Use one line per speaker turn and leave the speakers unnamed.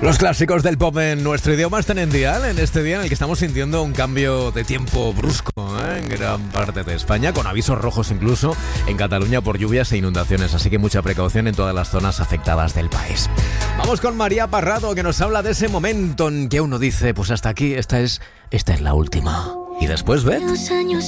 Los clásicos del pop en nuestro idioma están en dial en este día en el que estamos sintiendo un cambio de tiempo brusco en gran parte de España, con avisos rojos incluso en Cataluña por lluvias e inundaciones, así que mucha precaución en todas las zonas afectadas del país. Vamos con María Parrado, que nos habla de ese momento en que uno dice, pues hasta aquí, esta es la última. Y después, ¿ves?